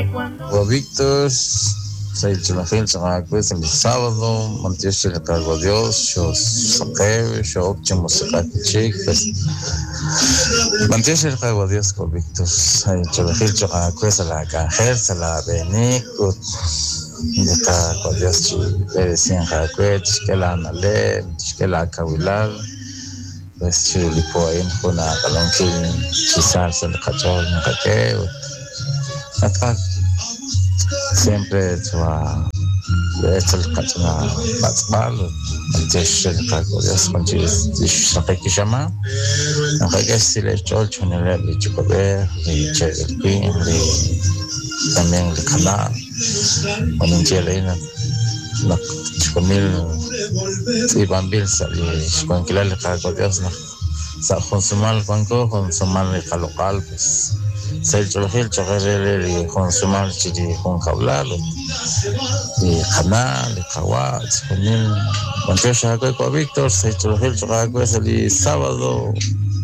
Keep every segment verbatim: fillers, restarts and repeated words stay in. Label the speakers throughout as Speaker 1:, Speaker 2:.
Speaker 1: O Víctor, soy Chulafil, Chamacues, el sábado, Montios, el cargo Dios, yo saqué, yo optimo sacar chicas. Montios, el cargo Dios con Víctor, soy Chulafil, Chamacues, la Cangel, la Benico, de cargo Dios, Berecien Jacuet, que la Anale, que la Cavilar. Pues chulipo ahí una calonquín quizás el cachorro no caqueo acá siempre chua es el cachorro batzbal entonces el caco Dios con chis sabe que llama no que si le echó el chunele le chico ver le eché el pin le también el canal con un chile no chumil si bambil sali con que le caco Dios no sa consumar banco consumar el local pues se yo el chocolate y consumar chiri con cablalo y canal de kawa chumil cuando ya con Víctor se yo el chocolate es el sábado.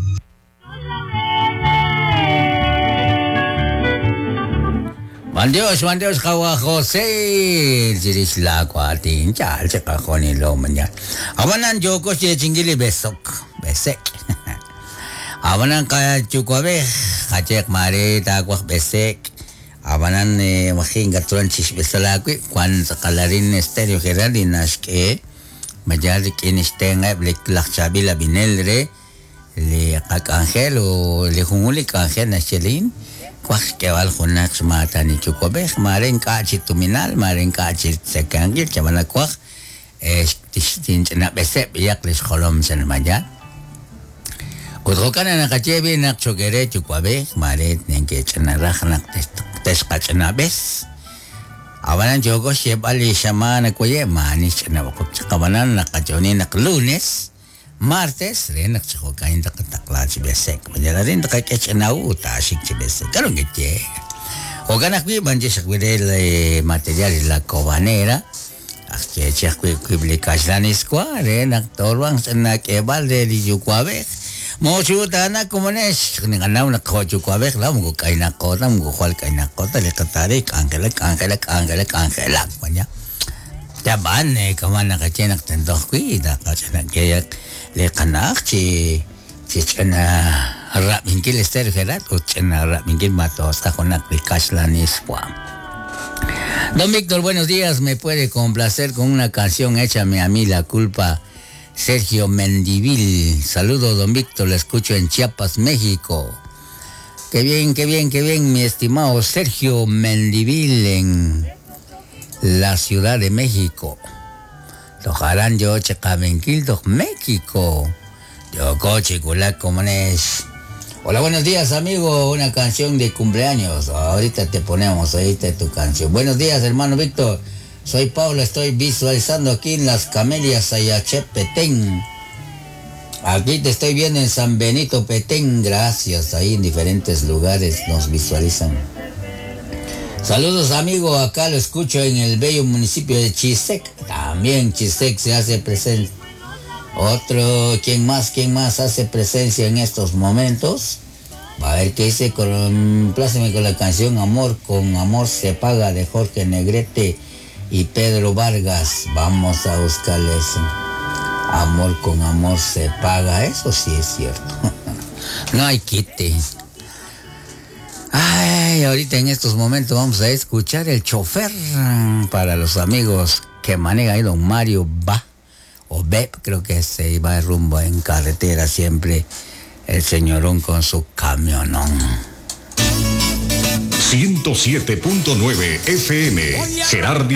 Speaker 2: Mandios, mandios, kawa Jose, jiris la kuatin, chal, chaka koni lo manya. Awanan joko si chingili besok, besek. Awanan kaya chukwabe, kacek mare takwak besek. Awanan eh making gaturan chis besalakwi, kwan sakalarin estéreo geraldin nashke, majarik inistenga blek lakchabi la binelre, le kakangel o le junguli kangel nashelin. Kuak kewal kunak semata ni cukup eh kemarin kacit tuminal kemarin kacit sekangil cuman kuak eh tistin nak besep yak les kolom senamaja kutokan anak kecebi nak cokere cukup eh kemarin yang ke cenarah nak tes tes kacena bes awalan jogo siap ali sama nak kuye manis cena waktu kawanan nak kaconi nak lunes martes renak chako kain tak takla besek menjalarin tak kechenau tasik besek kalau gitu o ganak bi banje sakwe le material la cobanera aske chakwe publikas lanis kwa renak torwang senak ebal de di jukwabe mo chutana komones nganau nak ko jukwabe la mo kain nak ko tam mo khwal kain nak ko tale katarik angela angela angela angela panya taban ne kamana kachenak tendoh kui da kachenak kayak le kanak chi chi chana rap mingil ester gerat o chana rap mingil matos kajonak de Cashlanis kwa. Don Víctor, buenos días, me puede complacer con una canción Échame a mí la culpa, Sergio Mendivil. Saludos, don Víctor, le escucho en Chiapas, México. Qué bien, qué bien, qué bien, mi estimado Sergio Mendivil en la Ciudad de México. Tojarán yo Checamenquildo, México. Yo coche culá como es. Hola, buenos días, amigo. Una canción de cumpleaños. Ahorita te ponemos, ahorita tu canción. Buenos días, hermano Víctor. Soy Pablo, estoy visualizando aquí en las Camelias Ayache Petén. Aquí te estoy viendo en San Benito Petén. Gracias, ahí en diferentes lugares nos visualizan. Saludos, amigo, acá lo escucho en el bello municipio de Chisec. También Chisec se hace presente. Otro, ¿quién más, quién más hace presencia en estos momentos? A ver qué dice, con, pláceme con la canción Amor con Amor se paga de Jorge Negrete y Pedro Vargas. Vamos a buscarles Amor con Amor se paga, eso sí es cierto. No hay quite. Ay, ahorita en estos momentos vamos a escuchar El Chofer para los amigos que manejan ahí, don Mario va o Beb, creo que se iba rumbo en carretera siempre el señorón con su camionón.
Speaker 3: ciento siete punto nueve F M, Gerardo